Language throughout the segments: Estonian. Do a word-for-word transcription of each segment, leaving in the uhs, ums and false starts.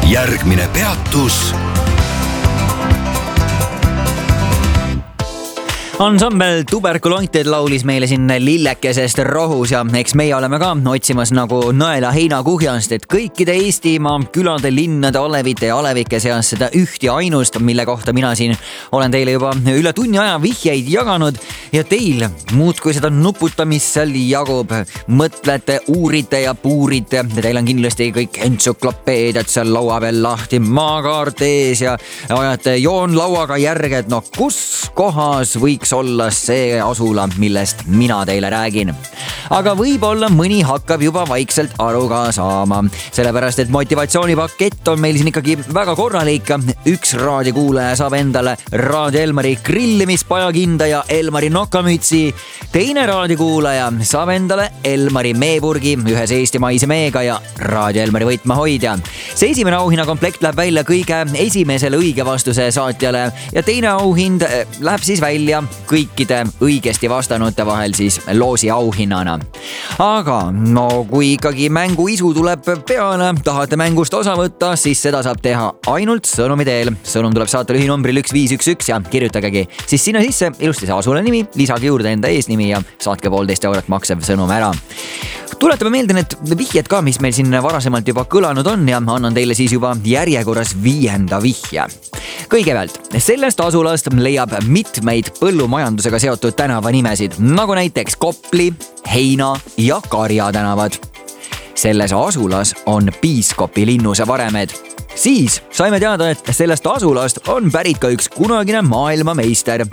järgmine peatus. Ansambel Tuberculointed laulis meile siin lillekesest rohus ja eks meie oleme ka otsimas nagu nõela heinakuhjast, et kõikide Eestimaa külade, linnade, alevite ja alevike seas seda üht ja ainust, mille kohta mina siin olen teile juba üle tunni aja vihjeid jaganud ja teil muudkui seda nuputamist seal jagub. Mõtlete, uurite ja puurite. Teil on kindlasti kõik entsüklopeediad seal laua peal lahti, maakaart ees ja ajate joon lauaga järge, et no kus kohas võiks olla see asula, millest mina teile räägin. Aga võib-olla mõni hakkab juba vaikselt aru ka saama, sellepärast et motivatsioonipakett on meil siin ikkagi väga korralik. Üks raadiokuulaja saab endale Raadio Elmari grillimispajakinda ja Elmari nokamütsi. Teine raadiokuulaja saab endale Elmari meepurgi ühes eestimaise meega ja Raadio Elmari võtmehoidja. See esimene auhinnakomplekt läheb välja kõige esimesele õige vastuse saatjale ja teine auhind läheb siis välja kõikide õigesti vastanute vahel siis loosi auhinnana. Aga no kui ikkagi mängu isu tuleb peale, tahate mängust osa võtta, siis seda saab teha ainult sõnumi teel. Sõnum tuleb saata lühinumbril üks viis üks üks ja kirjutagegi siis sinna sisse ilusti see asule nimi, lisage juurde enda eesnimi ja saatke poolteist eurot maksev sõnum ära. Tuletame meelde need vihjed ka, mis meil siin varasemalt juba kõlanud on ja annan teile siis juba järjekorras viienda vihje. Kõigepealt, sellest asulast leiab mitmeid põllumajandusega seotud tänavanimesid, nagu näiteks Kopli, Heina ja Karja tänavad. Selles asulas on piiskopi linnuse varemed. Siis saime teada, et sellest asulast on pärit ka üks kunagine maailmameister.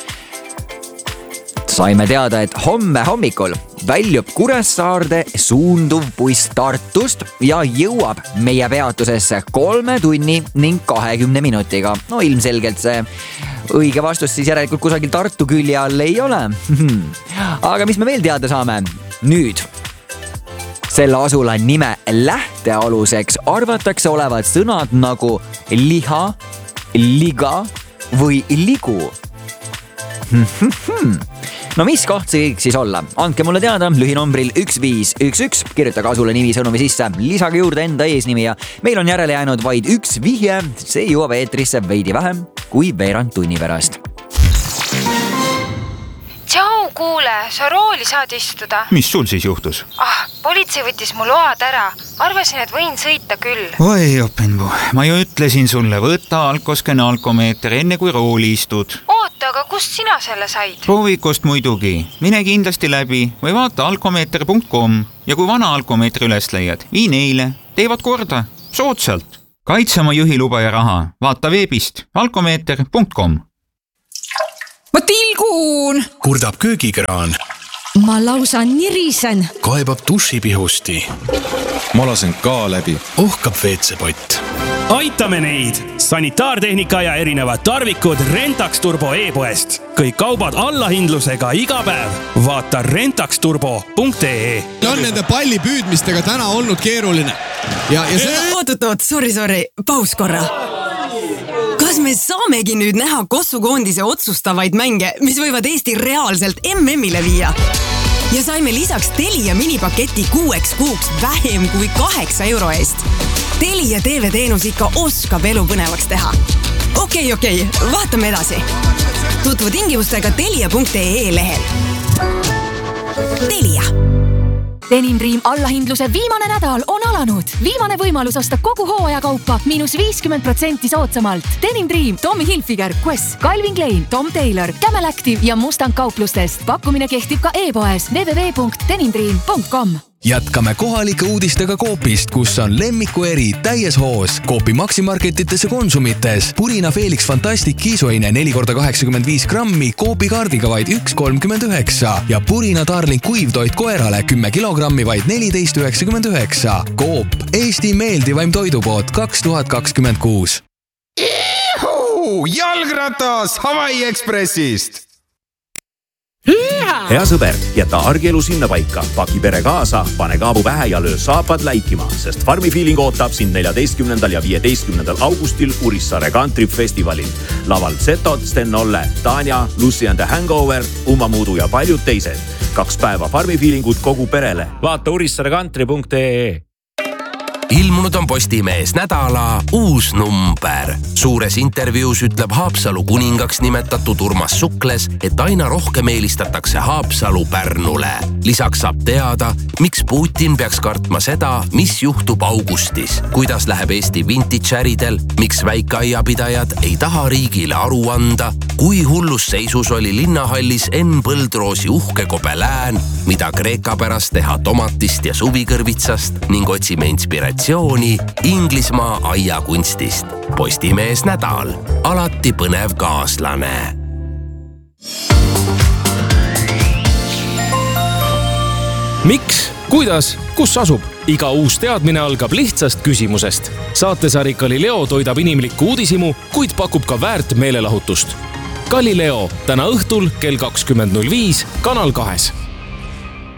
Saime teada, et homme hommikul väljub Kuressaarde suunduv buss Tartust ja jõuab meie peatusesse kolme tunni ning kahekümne minutiga. No ilmselgelt see õige vastus siis järelikult kusagil Tartu külje all ei ole. Aga mis me veel teada saame? Nüüd, selle asula nime lähtealuseks arvatakse olevat sõnad nagu liha, liga või ligu. No mis koht see kõik siis olla? Andke mulle teada lühinumbril üks viis üks üks, kirjutage asule nimi sõnumi sisse, lisage juurde enda eesnimi ja meil on järele jäänud vaid üks vihje, see jõuab eetrisse veidi vähem kui veerand tunni pärast. Tšau, kuule, sa rooli saad istuda? Mis sul siis juhtus? Ah, politsei võttis mu load ära. Arvasin, et võin sõita küll. Oi, Openbu, ma ju ütlesin sulle, võta alkoskene alkomeeter enne kui rooli istud. Oota, aga kust sina selle said? Proovikost muidugi. Mine kindlasti läbi või vaata alkomeeter punkt com ja kui vana alkomeetri üles leiad, vii neile. Teevad korda. Soodsalt. Kaitse oma juhiluba ja raha. Vaata veebist alkomeeter punkt com. Ma tilgun! Kurdab köögikraan. Ma lausa nirisen. Kaebab dušipihusti. Ma lasen ka läbi. Ohkab veetsepott. Aitame neid! Sanitaartehnika ja erinevad tarvikud Rentax Turbo e-poest. Kõik kaubad allahindlusega iga päev. Vaata rentax turbo punkt ee. On nende palli püüdmistega täna olnud keeruline. Ja, ja see... Oot, oot, oot, sorry, sorry. Paus korra. Kas me saamegi nüüd näha kossukoondise otsustavaid mänge, mis võivad Eesti reaalselt M M-ile viia? Ja saime lisaks Telia minipaketi kuueks kuuks vähem kui kaheksa euro eest. Telia T V-teenus ikka oskab elu põnevaks teha. Okei, okei, vaatame edasi. Tutvu tingimustega telia punkt ee lehel. Telia. Denim Dream allahindluse viimane nädal on alanud. Viimane võimalus osta kogu hooajakaupa miinus viiskümmend protsenti soodsamalt. Denim Dream, Tommy Hilfiger, Quest, Calvin Klein, Tom Taylor, Camel Active ja Mustang kauplustest. Pakkumine kehtib ka e-poes w w w punkt denim dream punkt com. Jätkame kohalike uudistega Coopist, kus on lemmiku eri täies hoos. Coopi maksimarketites ja konsumites. Purina Felix Fantastic kiisuaine neli korda kaheksakümmend viis grammi Coopi kaardiga vaid üks kolmkümmend üheksa ja Purina Darling kuivtoit koerale kümme kilogrammi vaid neliteist üheksakümmend üheksa. Coop, Eesti meeldivaim toidupood kaks tuhat kakskümmend kuus. Ihu! Jalgratas Hawaii Expressist! Hea sõber, jäta argielu sinna paika, paki pere kaasa, pane kaabu pähe ja löö saapad läikima, sest Farmi Feeling ootab sind neljateistkümnendal ja viieteistkümnendal augustil Urissaare Country Festivalil. Laval Zetod, Sten Olle, Tanja, Lucy and the Hangover, Uma Muudu ja paljud teised. Kaks päeva Farmi Feelingut kogu perele. Vaata urissaare country punkt ee. ilmunud on Postimees nädala uus number. Suures intervjuus ütleb Haapsalu kuningaks nimetatud Urmas Sukles, et aina rohkem eelistatakse Haapsalu Pärnule. Lisaks saab teada, miks Putin peaks kartma seda, mis juhtub augustis, kuidas läheb Eesti vintage-äridel, miks väikeaiapidajad ei taha riigile aru anda, kui hullus seisus oli linnahallis Enn Põldroosi uhke Kobelään, mida Kreeka pärast teha tomatist ja suvikõrvitsast ning otsime inspiratsiooni Inglismaa aiakunstist. Postimees nädal. Alati põnev kaaslane. Miks? Kuidas? Kus asub? Iga uus teadmine algab lihtsast küsimusest. Saatesari Galileo toidab inimlikku uudisimu, kuid pakub ka väärt meelelahutust. Galileo täna õhtul kell kakskümmend null viis Kanal kahes.